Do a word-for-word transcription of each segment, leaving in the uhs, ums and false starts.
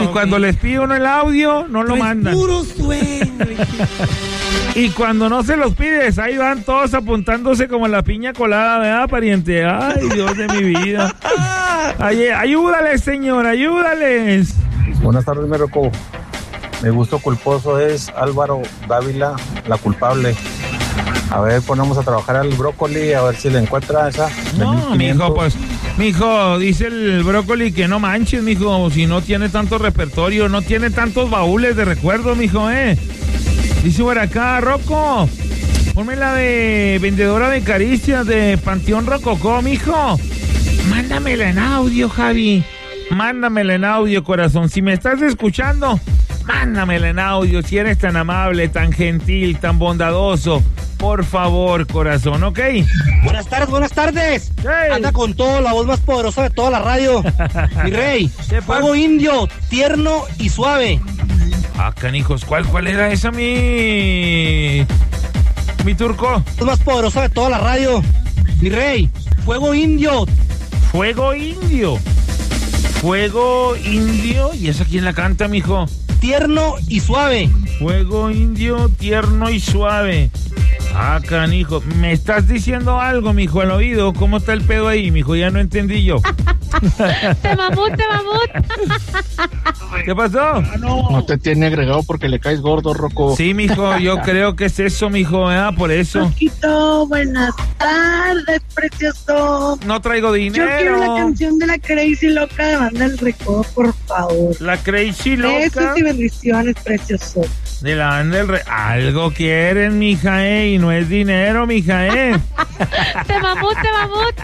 Y cuando les pide uno el audio, no lo mandan. Puro sueño. Y cuando no se los pides, ahí van todos apuntándose como la piña colada, ¿verdad, pariente? Ay, Dios de mi vida. Ay, ayúdales, señor, ayúdales. Buenas tardes, mi Rocco. Mi gusto culposo es Álvaro Dávila, la culpable. A ver, ponemos a trabajar al brócoli, a ver si le encuentra esa. No, mijo, pues, mijo, dice el brócoli que no manches, mijo, si no tiene tanto repertorio, no tiene tantos baúles de recuerdos, mijo, eh. Dice por acá, Rocco, ponme la de vendedora de caricias de Panteón Rococó, mijo. Mándamela en audio, Javi. Mándamela en audio, corazón. Si me estás escuchando, mándamela en audio, si eres tan amable, tan gentil, tan bondadoso. Por favor, corazón, ¿ok? Buenas tardes, buenas tardes. Hey. Anda con todo, la voz más poderosa de toda la radio. Mi rey, fuego indio, tierno y suave. Ah, canijos, ¿cuál, cuál era esa, mi... mi turco? La voz más poderosa de toda la radio. Mi rey, fuego indio. Fuego indio. Fuego indio. ¿Y esa quién la canta, mijo? Tierno y suave. Fuego indio, tierno y suave. Ah, canijo, me estás diciendo algo, mijo, al oído. ¿Cómo está el pedo ahí, mijo? Ya no entendí yo. Te mamut, te mamut. ¿Qué pasó? No te tiene agregado porque le caes gordo, Rocco. Sí, mijo, yo creo que es eso, mijo, ¿eh? Por eso. Roquito, buenas tardes, precioso. No traigo dinero. Yo quiero la canción de la Crazy Loca de Banda El Recodo, por favor. La Crazy Loca. Besos y bendiciones, precioso. De la Banda del Re... Algo quieren, mija, eh, y no es dinero, mija, eh. Te mamut, te mamut.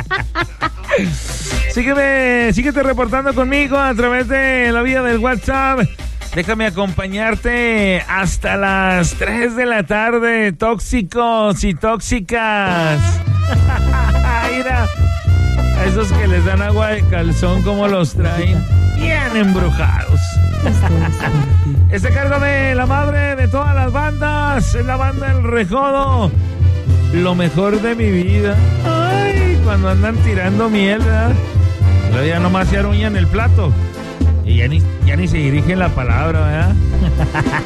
Sígueme, síguete reportando conmigo a través de la vía del WhatsApp. Déjame acompañarte hasta las tres de la tarde, tóxicos y tóxicas. Mira, a esos que les dan agua de calzón, como los traen, bien embrujados. Este cargo de la madre de todas las bandas, es la Banda El Recodo. Lo mejor de mi vida. Ay, cuando andan tirando miel, ¿verdad? Luego ya nomás se aruñan el plato y ya ni, ya ni se dirigen la palabra, ¿verdad?